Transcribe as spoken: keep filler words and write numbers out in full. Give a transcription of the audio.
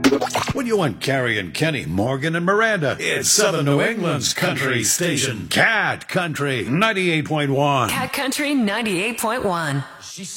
When you want Carrie and Kenny, Morgan and Miranda, it's Southern New England's country station, Cat Country ninety-eight point one. Cat Country ninety-eight point one.